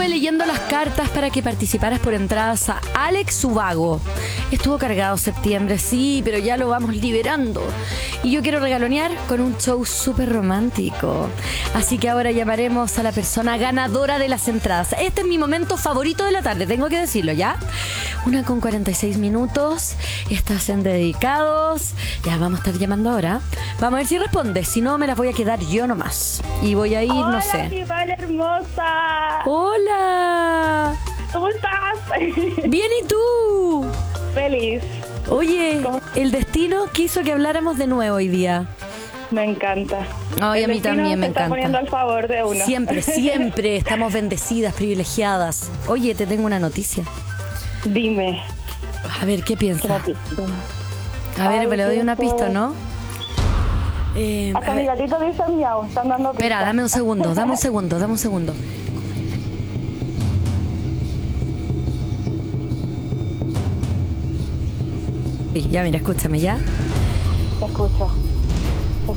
estuve leyendo las cartas para que participaras por entradas a Alex Ubago. Estuvo cargado septiembre, sí, pero ya lo vamos liberando. Y yo quiero regalonear con un show súper romántico. Así que ahora llamaremos a la persona ganadora de las entradas. Este es mi momento favorito de la tarde, tengo que decirlo, ¿ya? 1:46. Estás en dedicados. Ya vamos a estar llamando ahora. Vamos a ver si responde. Si no, me las voy a quedar yo nomás. Y voy a ir, Hola, no sé. Iván hermosa. ¡Hola! ¿Cómo estás? Bien, ¿y tú? Feliz. Oye, ¿Cómo? el destino quiso que habláramos de nuevo hoy día. Me encanta. Ay, a El mí destino también me se está poniendo encanta. al favor de uno. Siempre, siempre estamos bendecidas, privilegiadas. Oye, te tengo una noticia. Dime. A ver, ¿qué piensas? Gracias. A ver, Ay, me le doy una pienso- pista, ¿no? Hasta A mi ver, gatito dice miau. Están dando pistas. espera, dame un segundo. Sí, ya, mira, escúchame, ¿ya? Te escucho.